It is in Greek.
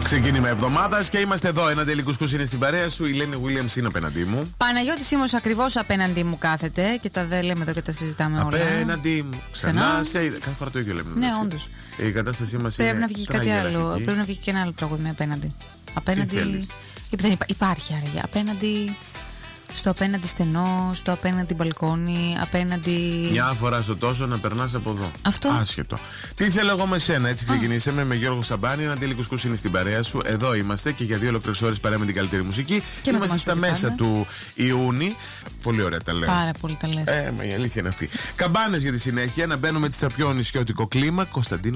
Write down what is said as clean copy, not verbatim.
Ξεκίνημα εβδομάδα και είμαστε εδώ. Ένα τελικό σκους είναι στην παρέα σου. Η Λένι Williams είναι απέναντί μου. Παναγιώτης Σίμος ακριβώς απέναντί μου κάθεται και τα δε λέμε εδώ και τα συζητάμε όλα. Απέναντί μου. Ξανά σε είδα. Κάθε φορά το ίδιο λέμε. Ναι, όντως. Η κατάστασή μας πρέπει είναι. Να βγει κάτι άλλο. Πρέπει να βγει και ένα άλλο τραγούδι με απέναντι. Απέναντι. Δεν υπάρχει άραγε. Απέναντι. Στο απέναντι στενό, στο απέναντι μπαλκόνι, απέναντι. Μια φορά στο τόσο να περνάς από εδώ. Αυτό. Άσχετο. Τι θέλω εγώ με σένα, έτσι ξεκινήσαμε με Γιώργο Σαμπάνη. Ένα τελικό σκους είναι στην παρέα σου. Εδώ είμαστε και για 2 ολόκληρες ώρες παρέα με την καλύτερη μουσική. Και είμαστε στα μέσα του Ιούνιου. Πολύ ωραία τα λέω. Πάρα πολύ τα λες. Μα η αλήθεια είναι αυτή. Καμπάνες για τη συνέχεια, να μπαίνουμε στο πιο νησιώτικο κλίμα. Κωνσταντίνο.